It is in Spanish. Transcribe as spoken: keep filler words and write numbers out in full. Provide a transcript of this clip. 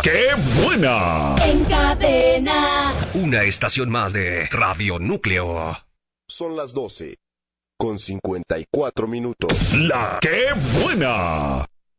¡Qué buena! En Cadena. Una estación más de Radio Núcleo. Son las doce con cincuenta y cuatro minutos. ¡La Qué buena!